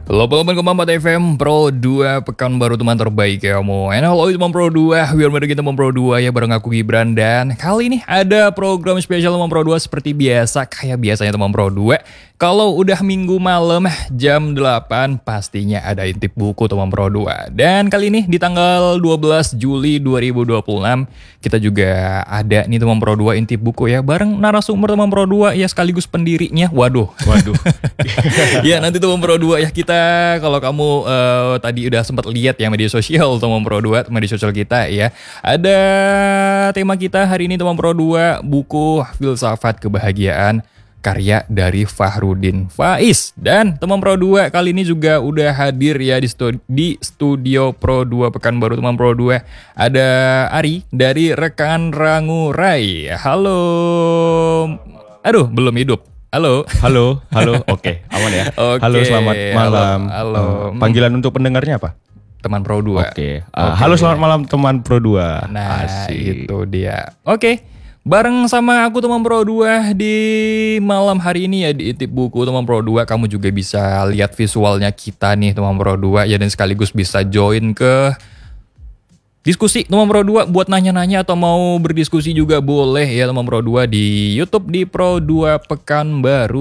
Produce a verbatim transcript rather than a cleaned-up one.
Halo teman Kompas F M Pro dua pekan baru teman terbaik kamu. And hello teman Pro dua, we are back kita teman Pro dua ya bareng aku Gibran. Dan kali ini ada program spesial teman Pro dua seperti biasa. Kayak biasanya teman Pro dua, kalau udah minggu malam jam delapan pastinya ada intip buku teman Pro dua. Dan kali ini di tanggal dua belas Juli dua ribu dua puluh enam kita juga ada nih teman Pro dua intip buku ya bareng narasumber teman Pro dua ya sekaligus pendirinya. Waduh, waduh. Ya nanti teman Pro dua ya kita kalau kamu uh, tadi udah sempat lihat ya media sosial teman Pro dua, media sosial kita ya. Ada tema kita hari ini teman Pro dua, buku Filsafat Kebahagiaan karya dari Fahrudin Faiz. Dan teman Pro dua kali ini juga udah hadir ya di, stu- di studio Pro dua Pekanbaru teman Pro dua. Ada Ari dari Rekan Rangurai. Halo. Aduh, belum hidup. Halo. Halo, halo, oke, aman ya. Oke, halo, selamat malam. Halo. halo. Uh, panggilan untuk pendengarnya apa? Teman Pro dua. Oke. Uh, Oke. Halo, selamat malam teman Pro dua. Nah, Asik. Itu dia. Oke. Bareng sama aku teman Pro dua di malam hari ini ya di Intip Buku teman Pro dua, kamu juga bisa lihat visualnya kita nih teman Pro dua ya, dan sekaligus bisa join ke diskusi teman Pro dua buat nanya-nanya atau mau berdiskusi juga boleh ya teman Pro dua di YouTube di Pro dua Pekanbaru.